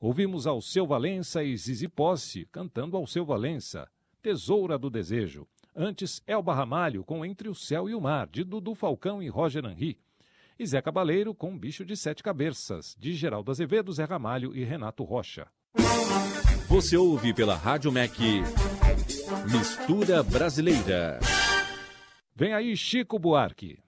Ouvimos Alceu Valença e Zizi Posse cantando Alceu Valença, Tesoura do Desejo. Antes, Elba Ramalho com Entre o Céu e o Mar, de Dudu Falcão e Roger Henry. E Zé Cabaleiro com Bicho de Sete Cabeças, de Geraldo Azevedo, Zé Ramalho e Renato Rocha. Você ouve pela Rádio MEC Mistura Brasileira. Vem aí Chico Buarque.